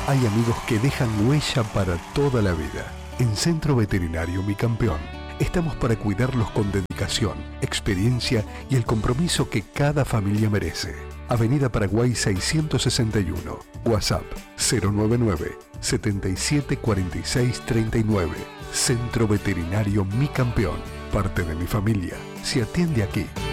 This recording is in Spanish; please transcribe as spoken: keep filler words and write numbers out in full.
Hay amigos que dejan huella para toda la vida. En Centro Veterinario Mi Campeón estamos para cuidarlos con dedicación, experiencia y el compromiso que cada familia merece. Avenida Paraguay seiscientos sesenta y uno. WhatsApp cero nueve nueve, setenta y siete cuarenta y seis treinta y nueve. Centro Veterinario Mi Campeón. Parte de mi familia se atiende aquí.